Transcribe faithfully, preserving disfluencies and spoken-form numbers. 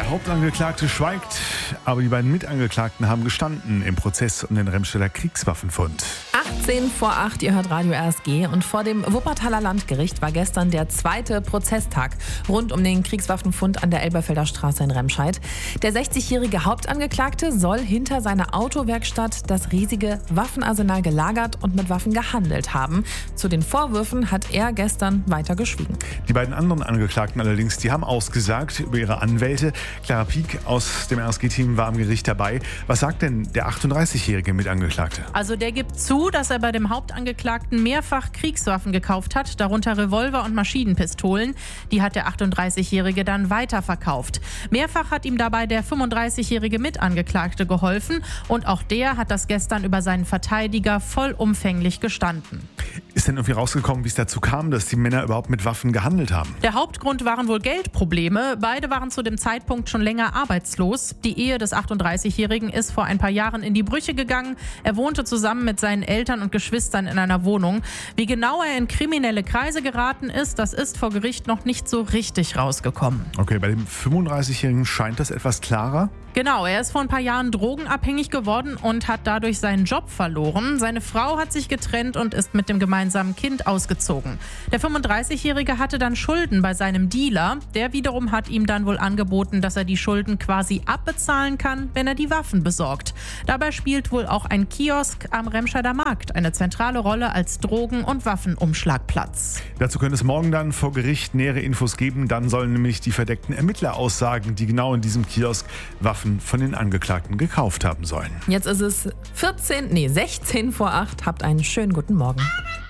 Hauptangeklagte schweigt, aber die beiden Mitangeklagten haben gestanden im Prozess um den Remscheider Kriegswaffenfund. achtzehn vor acht, ihr hört Radio R S G. Und vor dem Wuppertaler Landgericht war gestern der zweite Prozesstag rund um den Kriegswaffenfund an der Elberfelder Straße in Remscheid. Der sechzigjährige Hauptangeklagte soll hinter seiner Autowerkstatt das riesige Waffenarsenal gelagert und mit Waffen gehandelt haben. Zu den Vorwürfen hat er gestern weiter geschwiegen. Die beiden anderen Angeklagten allerdings, die haben ausgesagt über ihre Anwälte. Clara Pieck aus dem R S G-Team war am Gericht dabei. Was sagt denn der achtunddreißigjährige Mitangeklagte? Also der gibt zu, dass er bei dem Hauptangeklagten mehrfach Kriegswaffen gekauft hat, darunter Revolver und Maschinenpistolen. Die hat der achtunddreißigjährige dann weiterverkauft. Mehrfach hat ihm dabei der fünfunddreißigjährige Mitangeklagte geholfen und auch der hat das gestern über seinen Verteidiger vollumfänglich gestanden. Ist denn irgendwie rausgekommen, wie es dazu kam, dass die Männer überhaupt mit Waffen gehandelt haben? Der Hauptgrund waren wohl Geldprobleme. Beide waren zu dem Zeitpunkt schon länger arbeitslos. Die Ehe des achtunddreißigjährigen ist vor ein paar Jahren in die Brüche gegangen. Er wohnte zusammen mit seinen Eltern und Geschwistern in einer Wohnung. Wie genau er in kriminelle Kreise geraten ist, das ist vor Gericht noch nicht so richtig rausgekommen. Okay, bei dem fünfunddreißigjährigen scheint das etwas klarer. Genau, er ist vor ein paar Jahren drogenabhängig geworden und hat dadurch seinen Job verloren. Seine Frau hat sich getrennt und ist mit dem gemeinsamen Kind ausgezogen. Der fünfunddreißigjährige hatte dann Schulden bei seinem Dealer. Der wiederum hat ihm dann wohl angeboten, dass er die Schulden quasi abbezahlen kann, wenn er die Waffen besorgt. Dabei spielt wohl auch ein Kiosk am Remscheider Markt eine zentrale Rolle als Drogen- und Waffenumschlagplatz. Dazu könnte es morgen dann vor Gericht nähere Infos geben. Dann sollen nämlich die verdeckten Ermittler aussagen, die genau in diesem Kiosk Waffen von den Angeklagten gekauft haben sollen. Jetzt ist es vierzehn, nee, sechzehn vor acht. Habt einen schönen guten Morgen.